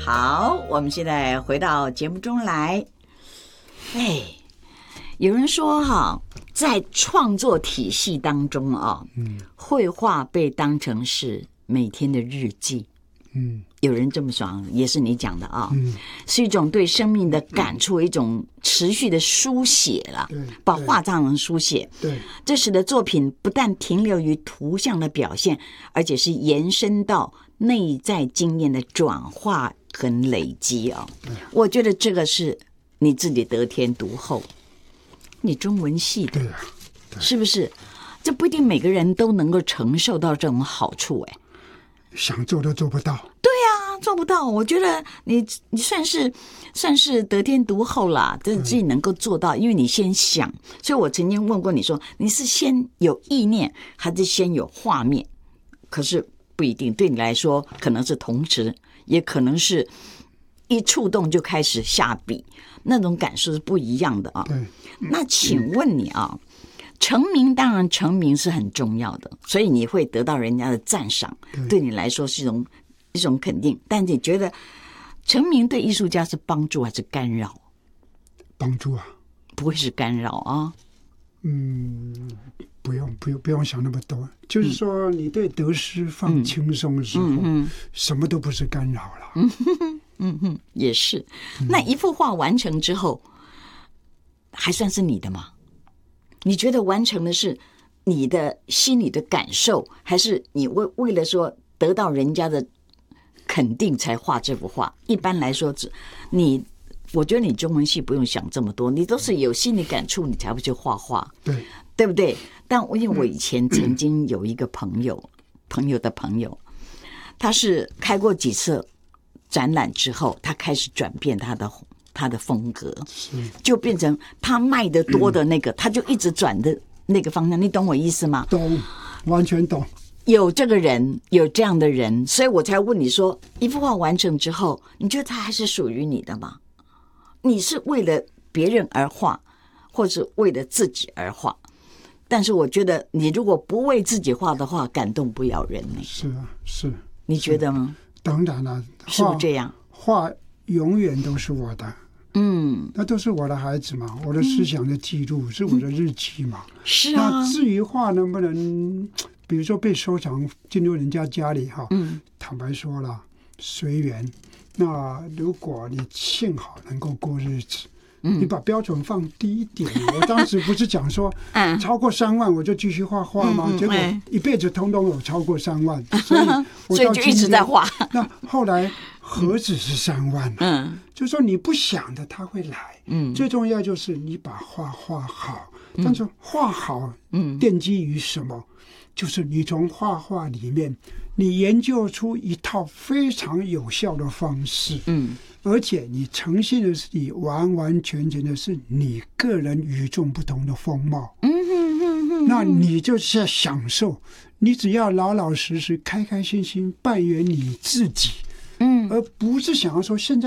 好，我们现在回到节目中来。有人说哈，在创作体系当中啊，绘画被当成是每天的日记。有人这么说，也是你讲的啊，是一种对生命的感触，一种持续的书写了，把画当成书写。 对， 这使得作品不但停留于图像的表现，而且是延伸到内在经验的转化跟累积啊。我觉得这个是你自己得天独厚，你中文系的，是不是？这不一定每个人都能够承受到这种好处， 想做都做不到。 对啊，做不到。我觉得你算是得天独厚啦，自己能够做到，因为你先想。所以我曾经问过你说，你是先有意念还是先有画面？可是不一定，对你来说可能是同时，也可能是一触动就开始下笔，那种感受是不一样的啊。那请问你啊，成名当然成名是很重要的，所以你会得到人家的赞赏，对你来说是一种肯定。但你觉得成名对艺术家是帮助还是干扰？ 帮助啊， 不会是干扰啊。 不用想那么多。就是说，你对得失放轻松的时候，什么都不是干扰了。 也是。那一幅画完成之后，还算是你的吗？你觉得完成的是你的心里的感受，还是你为了说得到人家的肯定才画这幅画？一般来说，我觉得你中文系不用想这么多，你都是有心理感触，你才会去画画，对不对？但因为我以前曾经有一个朋友的朋友，他是开过几次展览之后，他开始转变他的风格，就变成他卖的多的那个，他就一直转的那个方向。你懂我意思吗？ 懂，完全懂。 有这个人，有这样的人，所以我才问你说，一幅画完成之后，你觉得它还是属于你的吗？你是为了别人而画，或是为了自己而画？但是我觉得，你如果不为自己画的话，感动不了人呢。 是啊，是。 你觉得吗？ 当然了， 是不是这样？ 画永远都是我的。那都是我的孩子嘛，我的思想的记录，是我的日记嘛。 是啊。 那至于画能不能，比如说被收藏进入人家家里哈，坦白说了，随缘。那如果你幸好能够过日子，你把标准放低一点。我当时不是讲说，超过3万我就继续画画吗？结果一辈子通通有超过3万， 所以就一直在画。 那后来何止是3万呢？就说你不想的他会来。最重要就是你把画画好。但是画好，奠基于什么？就是你从画画里面，你研究出一套非常有效的方式。而且你呈现的是你完完全全的是你个人与众不同的风貌。那你就是要享受，你只要老老实实、开开心心扮演你自己。而不是想要说现在